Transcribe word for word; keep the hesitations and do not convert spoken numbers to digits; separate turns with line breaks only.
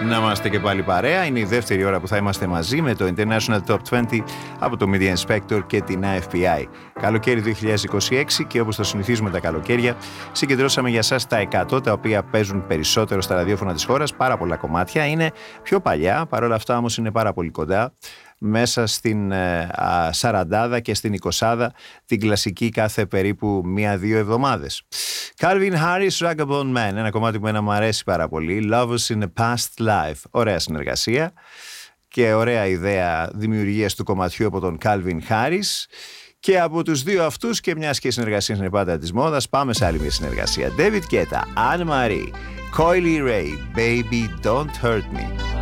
να είμαστε και πάλι παρέα. Είναι η δεύτερη ώρα που θα είμαστε μαζί με το International Top είκοσι από το Media Inspector και την άι εφ πι άι. Καλοκαίρι δύο χιλιάδες είκοσι έξι και όπως το συνηθίζουμε τα καλοκαίρια, συγκεντρώσαμε για σας τα εκατό τα οποία παίζουν περισσότερο στα ραδιόφωνα της χώρας. Πάρα πολλά κομμάτια. Είναι πιο παλιά, παρόλα αυτά όμως είναι πάρα πολύ κοντά. Μέσα στην α, σαραντάδα και στην εικοσάδα, την κλασική κάθε περίπου μία-δύο εβδομάδες. Calvin Harris, Vagabond Man, ένα κομμάτι που εμένα μου αρέσει πάρα πολύ. Lovers in a Past Life. Ωραία συνεργασία και ωραία ιδέα δημιουργίας του κομματιού από τον Calvin Harris. Και από τους δύο αυτούς, και μιας και η συνεργασία είναι πάντα της μόδας, πάμε σε άλλη μια συνεργασία. David Guetta, Anne Marie, Coily Ray, Baby Don't Hurt Me.